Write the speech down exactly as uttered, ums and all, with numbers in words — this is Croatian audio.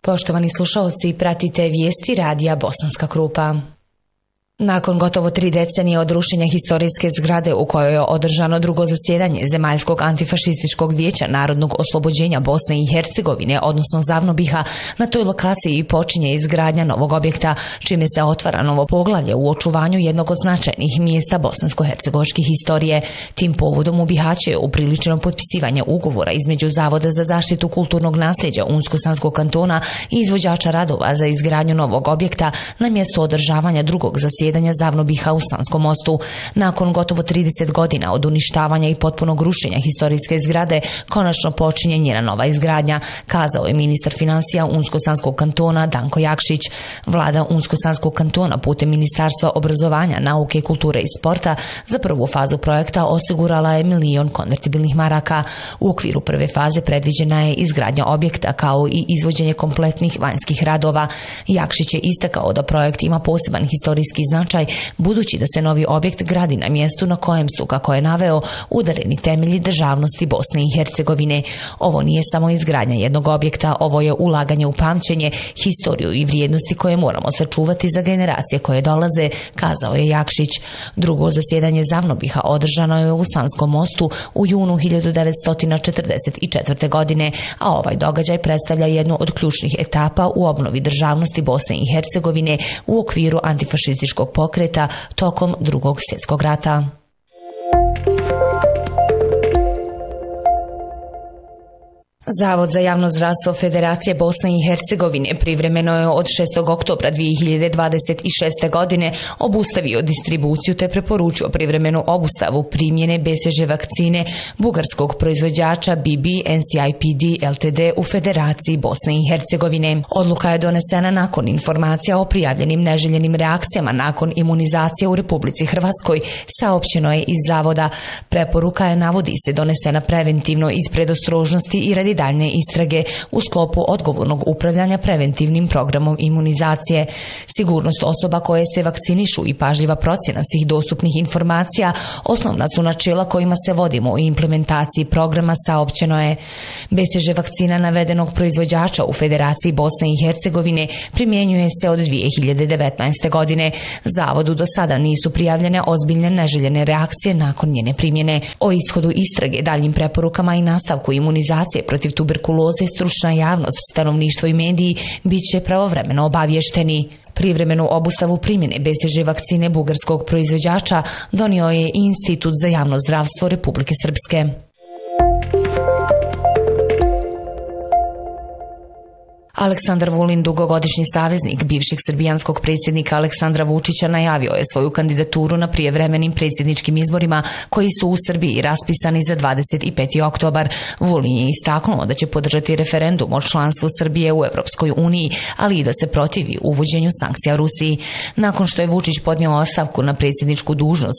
Poštovani slušalci, pratite vijesti radija Bosanska Krupa. Nakon gotovo tri decenije od rušenja historijske zgrade u kojoj je održano drugo zasjedanje Zemaljskog antifašističkog vijeća narodnog oslobođenja Bosne i Hercegovine, odnosno Zavnobiha, na toj lokaciji počinje izgradnja novog objekta, čime se otvara novo poglavlje u očuvanju jednog od značajnih mjesta bosansko-hercegovačke historije. Tim povodom u Bihaću je upriličeno potpisivanje ugovora između Zavoda za zaštitu kulturnog nasljeđa Unsko-Sanskog kantona i izvođača radova za izgradnju novog objekta na mjestu održavanja drugog zasjedanja Zavnobiha u Sanskom mostu. Nakon gotovo trideset godina od uništavanja i potpunog rušenja historijske zgrade, konačno počinje njena nova izgradnja, kazao je ministar financija Unsko-Sanskog kantona Danko Jakšić. Vlada Unsko-Sanskog kantona putem Ministarstva obrazovanja, nauke, kulture i sporta za prvu fazu projekta osigurala je milion konvertibilnih maraka. U okviru prve faze predviđena je izgradnja objekta kao i izvođenje kompletnih vanjskih radova. Jakšić je istakao da projekt ima poseban historijski značaj budući da se novi objekt gradi na mjestu na kojem su, kako je naveo, udareni temelji državnosti Bosne i Hercegovine. Ovo nije samo izgradnja jednog objekta, ovo je ulaganje u pamćenje, historiju i vrijednosti koje moramo sačuvati za generacije koje dolaze, kazao je Jakšić. Drugo zasjedanje Zavnobiha održano je u Sanskom mostu u junu hiljadu devetsto četrdeset četvrte. godine, a ovaj događaj predstavlja jednu od ključnih etapa u obnovi državnosti Bosne i Hercegovine u okviru antifašističkog pokreta tokom Drugog svjetskog rata. Zavod za javno zdravstvo Federacije Bosne i Hercegovine privremeno je od šestog oktobra dvije hiljade dvadeset šeste. godine obustavio distribuciju te preporučio privremenu obustavu primjene B C G vakcine bugarskog proizvođača B B N C I P D L T D u Federaciji Bosne i Hercegovine. Odluka je donesena nakon informacija o prijavljenim neželjenim reakcijama nakon imunizacije u Republici Hrvatskoj, saopćeno je iz zavoda. Preporuka je, navodi se, donesena preventivno iz predostrožnosti i radi daljne istrage u sklopu odgovornog upravljanja preventivnim programom imunizacije. Sigurnost osoba koje se vakcinišu i pažljiva procjena svih dostupnih informacija osnovna su načela kojima se vodimo u implementaciji programa, saopćeno je. B C G vakcina navedenog proizvođača u Federaciji Bosne i Hercegovine primjenjuje se od dvije hiljade devetnaeste. godine. Zavodu do sada nisu prijavljene ozbiljne neželjene reakcije nakon njene primjene. O ishodu istrage, daljim preporukama i nastavku imunizacije protiv tuberkuloze stručna javnost, stanovništvo i mediji bit će pravovremeno obavješteni. Privremenu obustavu primjene B C G vakcine bugarskog proizvođača donio je i Institut za javno zdravstvo Republike Srpske. Aleksandar Vulin, dugogodišnji saveznik bivšeg srbijanskog predsjednika Aleksandra Vučića, najavio je svoju kandidaturu na prijevremenim predsjedničkim izborima koji su u Srbiji raspisani za dvadeset peti oktobar. Vulin je istaknuo da će podržati referendum o članstvu Srbije u Evropskoj uniji, ali i da se protivi uvođenju sankcija Rusiji. Nakon što je Vučić podnio ostavku na predsjedničku dužnost